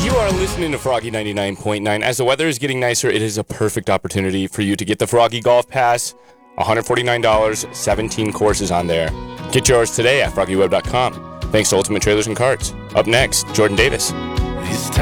You are listening to Froggy 99.9. As the weather is getting nicer, it is a perfect opportunity for you to get the Froggy Golf Pass. $149, 17 courses on there. Get yours today at FroggyWeb.com. Thanks to Ultimate Trailers and Carts. Up next, Jordan Davis.